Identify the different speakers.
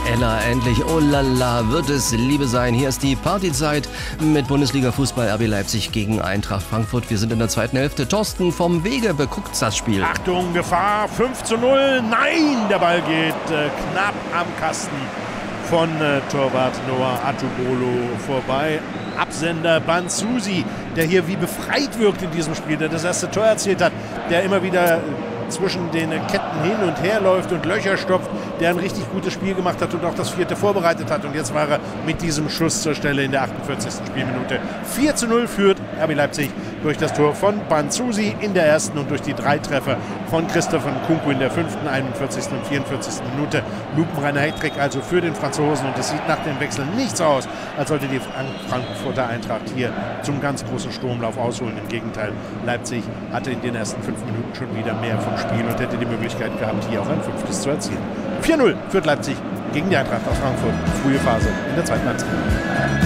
Speaker 1: Ella, endlich, oh lala, wird es Liebe sein. Hier ist die Partyzeit mit Bundesliga-Fußball RB Leipzig gegen Eintracht Frankfurt. Wir sind in der zweiten Hälfte. Thorsten vom Wege beguckt das Spiel.
Speaker 2: Achtung, Gefahr, 5:0. Nein, der Ball geht knapp am Kasten von Torwart Noah Atubolo vorbei. Absender Banzusi, der hier wie befreit wirkt in diesem Spiel, der das erste Tor erzielt hat, der immer wieder zwischen den Ketten hin und her läuft und Löcher stopft, der ein richtig gutes Spiel gemacht hat und auch das vierte vorbereitet hat. Und jetzt war er mit diesem Schuss zur Stelle in der 48. Spielminute. 4:0 führt RB Leipzig durch das Tor von Banzusi in der ersten und durch die 3 Treffer von Christoph Nkunku in der 5., 41. und 44. Minute. Lupenreiner Hattrick also für den Franzosen, und es sieht nach dem Wechsel nicht so aus, als sollte die Frankfurter Eintracht hier zum ganz großen Sturmlauf ausholen. Im Gegenteil, Leipzig hatte in den ersten 5 Minuten schon wieder mehr vom Spiel und hätte die Möglichkeit gehabt, hier auch ein 5. zu erzielen. 4:0 führt Leipzig gegen die Eintracht aus Frankfurt. Frühe Phase in der zweiten Halbzeit.